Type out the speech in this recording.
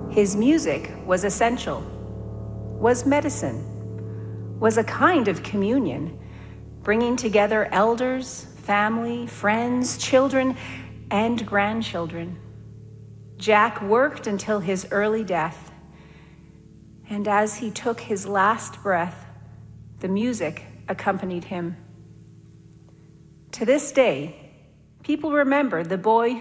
His music was essential, was medicine, was a kind of communion, bringing together elders, family, friends, children, and grandchildren. Jack worked until his early death, and as he took his last breath, the music accompanied him. To this day, people remember the boy